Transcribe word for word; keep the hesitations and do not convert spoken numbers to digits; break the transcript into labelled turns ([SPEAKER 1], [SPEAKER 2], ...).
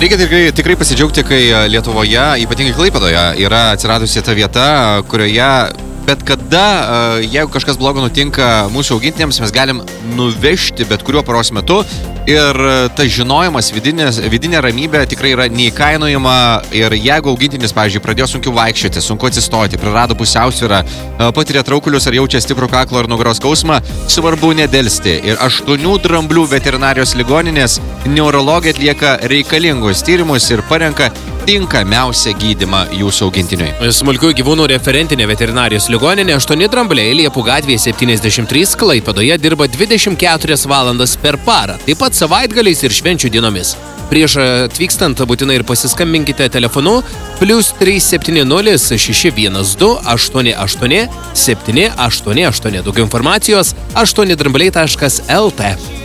[SPEAKER 1] Reikia tikrai, tikrai pasidžiaugti, kai Lietuvoje, ypatingai Klaipėdoje, yra atsiradusi ta vieta, kurioje bet kada, jeigu kažkas blogo nutinka mūsų augintiniams, mes galim nuvežti bet kuriuo paros metu. Ir tas žinojimas, vidinė, vidinė ramybė tikrai yra neįkainojama. Ir jeigu augintinis, pavyzdžiui, pradėjo sunkiau vaikščioti, sunku atsistoti, prarado pusiausvyrą, patiria traukulius ar jaučia stiprų kaklo ar nugaros skausmą, svarbu nedelsti. Ir aštuonių dramblių veterinarijos ligoninės neurologai atlieka reikalingus tyrimus ir parenka tinkamiausią gydymą jūsų augintiniui.
[SPEAKER 2] Smulkiųjų gyvūnų referentinė veterinarijos ligoninė aštuoni drambliai Liepų gatvėje septyniasdešimt trys Klaipėdoje dirba dvidešimt keturias valandas per parą, taip pat savaitgaliais ir švenčių dienomis. Prieš atvykstant būtinai ir pasiskambinkite telefonu plius trys septyni nulis šeši vienas du aštuoni aštuoni septyni aštuoni aštuoni. Daugiau informacijos aštuoni drambliai taškas el tė.